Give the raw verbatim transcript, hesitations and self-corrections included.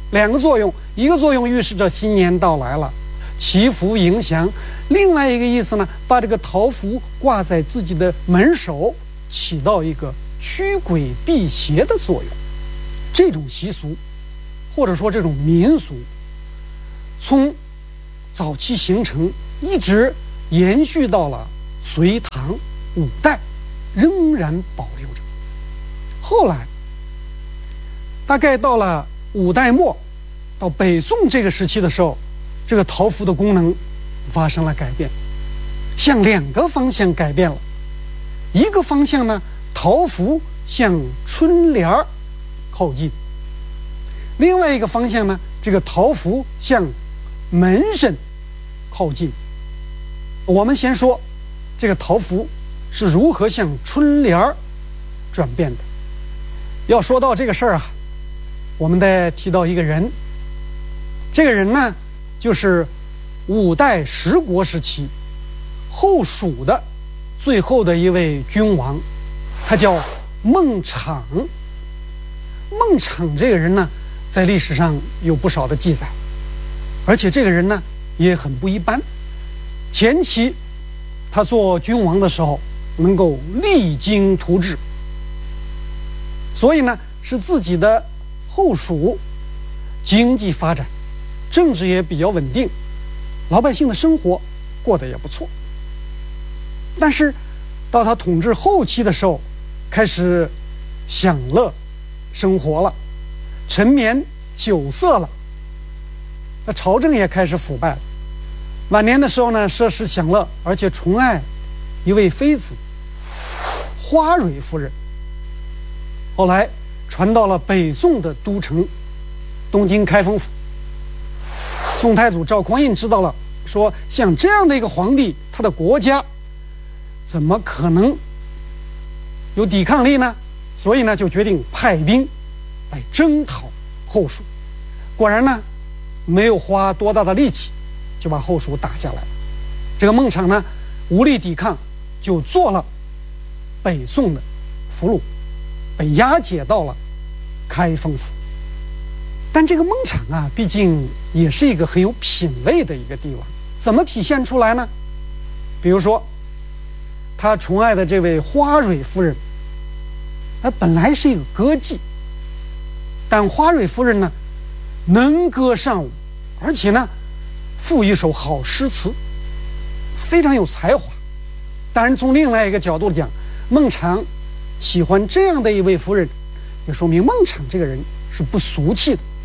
两个作用，一个作用预示着新年到来了，祈福迎祥；另外一个意思呢，把这个桃符挂在自己的门首，起到一个驱鬼辟邪的作用。这种习俗，或者说这种民俗，从早期形成，一直延续到了隋唐五代，仍然保留着。后来大概到了五代末到北宋这个时期的时候，这个桃符的功能发生了改变，向两个方向改变了。一个方向呢，桃符向春联儿靠近；另外一个方向呢，这个桃符向门神靠近。我们先说这个桃符是如何向春联儿转变的。要说到这个事儿啊，我们得提到一个人。这个人呢，就是五代十国时期后蜀的最后的一位君王，他叫孟昶。孟昶这个人呢，在历史上有不少的记载，而且这个人呢也很不一般。前期他做君王的时候，能够励精图治，所以呢使自己的后蜀经济发展，政治也比较稳定，老百姓的生活过得也不错。但是到他统治后期的时候，开始享乐生活了，沉湎酒色了，那朝政也开始腐败了。晚年的时候呢，奢侈享乐，而且宠爱一位妃子花蕊夫人。后来传到了北宋的都城东京开封府，宋太祖赵匡胤知道了，说像这样的一个皇帝，他的国家怎么可能有抵抗力呢？所以呢，就决定派兵来征讨后蜀。果然呢，没有花多大的力气，就把后蜀打下来了。这个孟昶呢，无力抵抗，就做了北宋的俘虏，被押解到了开封府。但这个孟昶啊，毕竟也是一个很有品位的一个帝王，怎么体现出来呢？比如说，他宠爱的这位花蕊夫人，她本来是一个歌妓，但花蕊夫人呢，能歌善舞，而且呢，赋一手好诗词，非常有才华。当然，从另外一个角度讲，孟昶喜欢这样的一位夫人，也说明孟昶这个人是不俗气的。